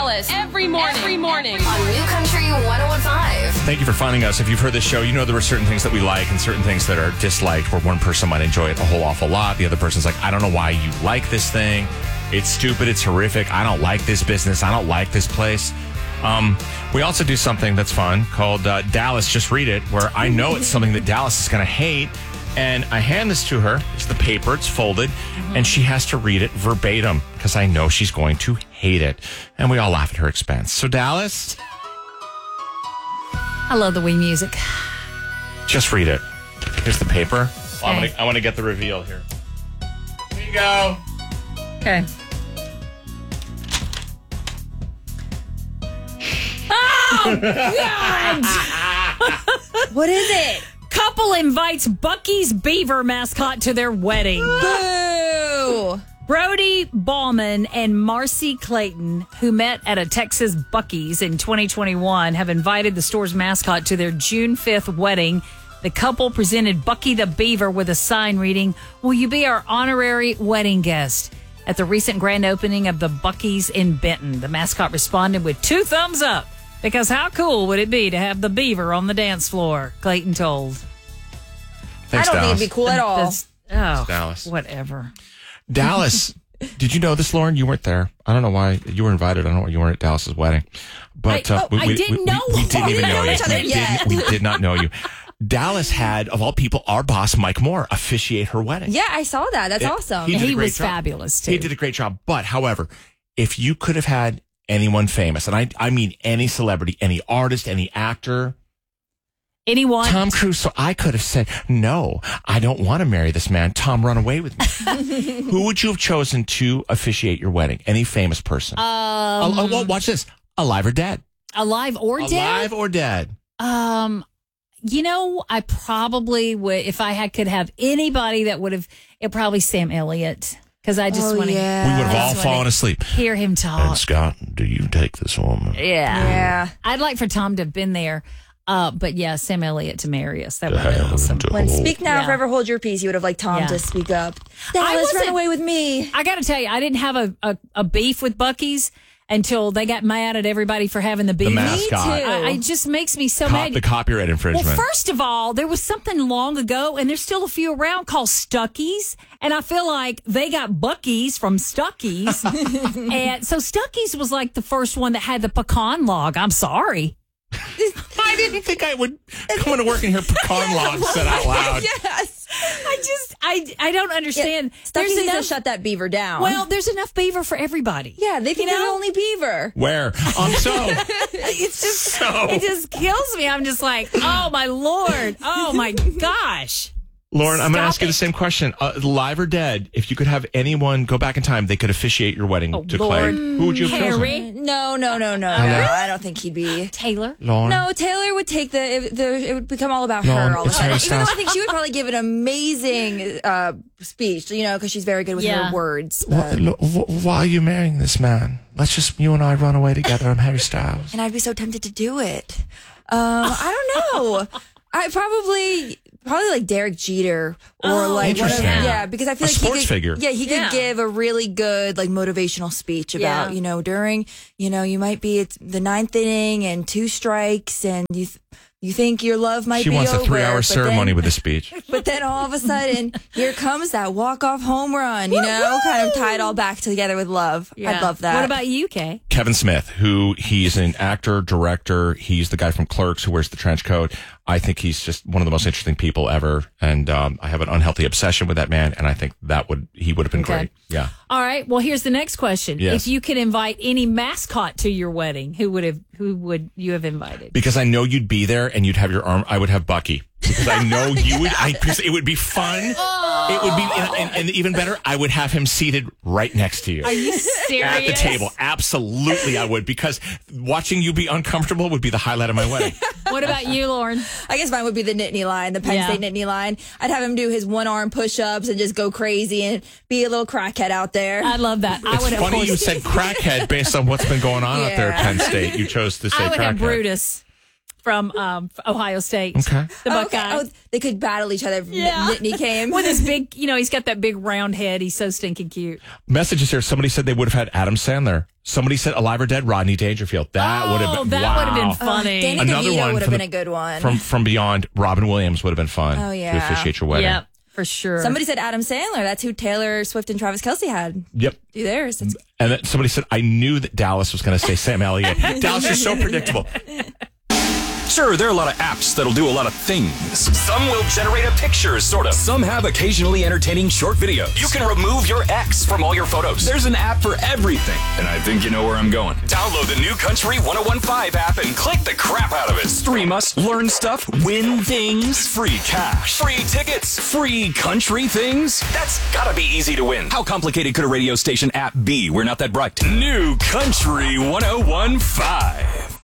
Dallas every morning on New Country 101.5. Thank you for finding us. If you've heard this show, you know there were certain things that we like and certain things that are disliked, where one person might enjoy it a whole awful lot. The other person's like, I don't know why you like this thing. It's stupid. It's horrific. I don't like this business. I don't like this place. We also do something that's fun called Dallas Just Read It, where I know it's something that Dallas is going to hate. And I hand this to her. It's the paper. It's folded. And she has to read it verbatim because I know she's going to hate it. And we all laugh at her expense. So, Dallas. I love the Wii music. Just read it. Here's the paper. Okay. I want to get the reveal here. Here you go. Okay. Oh, God! What is it? Couple invites Buc-ee's beaver mascot to their wedding. Boo! Brody Ballman and Marcy Clayton, who met at a Texas Buc-ee's in 2021, have invited the store's mascot to their June 5th wedding. The couple presented Buc-ee the beaver with a sign reading, "Will you be our honorary wedding guest?" At the recent grand opening of the Buc-ee's in Benton, the mascot responded with 2 thumbs up. Because how cool would it be to have the beaver on the dance floor? Clayton told. Thanks, I don't Dallas. think it'd be cool at all. Dallas. Whatever. Dallas, did you know this, Lauren? You weren't there. I don't know why you were invited. I don't know why you weren't at Dallas's wedding. But I didn't know. We didn't even know you. We did not know you. Dallas had, of all people, our boss, Mike Moore, officiate her wedding. Yeah, I saw that. That's awesome. He was fabulous, too. He did a great job. But, however, if you could have had anyone famous, and I mean any celebrity, any artist, any actor, anyone, Tom Cruise, so I could have said, no, I don't want to marry this man. Tom, run away with me. Who would you have chosen to officiate your wedding? Any famous person? Well, watch this. Alive or dead? Alive or dead? Alive or dead? You know, I probably would, if I could have anybody that would have, it probably Sam Elliott. Because I just want to. We would have all fallen asleep. Hear him talk. And Scott, do you take this woman? Yeah. I'd like for Tom to have been there. But yeah, Sam Elliott to marry us. That would have been awesome. When Speak Now, Forever Hold Your Peace, you would have liked Tom to speak up. Dallas, run away with me. I got to tell you, I didn't have a beef with Buc-ee's until they got mad at everybody for having the beef. The mascot. Me too. It just makes me so mad. The copyright infringement. Well, first of all, there was something long ago, and there's still a few around called Stuckey's, and I feel like they got Buc-ee's from Stuckey's. And so Stuckey's was like the first one that had the pecan log. I'm sorry. I didn't think I would come into work and hear pecan log said out loud. Yes. I don't understand. Stuckey needs to shut that beaver down. Well, there's enough beaver for everybody. Yeah, they think they're the only beaver. Where? It's just, it just kills me. I'm just like, oh my Lord. Oh my gosh. Lauren, I'm going to ask you the it. same question. Live or dead, if you could have anyone go back in time, they could officiate your wedding to Clay. Who would you have chosen? Harry? No. I don't think he'd be. Taylor? Lauren? No, Taylor would take it would become all about Lauren, her all the it's time. Harry Even though Styles. I think she would probably give an amazing speech, because she's very good with her words. Why are you marrying this man? Let's just, you and I run away together. I'm Harry Styles. And I'd be so tempted to do it. I don't know. I probably like Derek Jeter or like one of, interesting. because I feel A like sports figure. Yeah, he could give a really good like motivational speech about during you might be at the 9th inning and 2 strikes and you think your love might She be wants over. a 3-hour ceremony then, with a speech. But then all of a sudden, here comes that walk-off home run, kind of tie it all back together with love. Yeah. I'd love that. What about you, Kay? Kevin Smith, he's an actor, director. He's the guy from Clerks who wears the trench coat. I think he's just one of the most interesting people ever. And I have an unhealthy obsession with that man. And I think he would have been great. Yeah. All right. Well, here's the next question. Yes. If you could invite any mascot to your wedding, who would you have invited? Because I know you'd be there and you'd have your arm. I would have Bucky. Because I know you would. Because it would be fun. It would be, and even better, I would have him seated right next to you. Are you serious? At the table. Absolutely, I would. Because watching you be uncomfortable would be the highlight of my wedding. What about you, Lauren? I guess mine would be the Nittany line, the Penn State Nittany line. I'd have him do his 1-arm push-ups and just go crazy and be a little crackhead out there. I love that. It's funny you said crackhead based on what's been going on out there at Penn State. You chose to say I would crackhead. have Brutus. from Ohio State. Okay. The Oh, Buckeye. okay. Oh, they could battle each other if Nittany came. With his big, he's got that big round head. He's so stinking cute. Messages here. Somebody said they would have had Adam Sandler. Somebody said Alive or Dead, Rodney Dangerfield. That would have been that would have been wow. funny. Danny Another DeVito one would have from been a good one. From Beyond, Robin Williams would have been fun. Oh, yeah. To officiate your wedding. Yep, for sure. Somebody said Adam Sandler. That's who Taylor Swift and Travis Kelce had. Yep. Do theirs. That's- And then somebody said, I knew that Dallas was going to say Sam Elliott. Dallas, you're so predictable. Sure, there are a lot of apps that'll do a lot of things. Some will generate a picture, sort of. Some have occasionally entertaining short videos. You can remove your ex from all your photos. There's an app for everything. And I think you know where I'm going. Download the new Country 101.5 app and click the crap out of it. Stream us, learn stuff, win things, free cash, free tickets, free country things. That's gotta be easy to win. How complicated could a radio station app be? We're not that bright. New Country 101.5.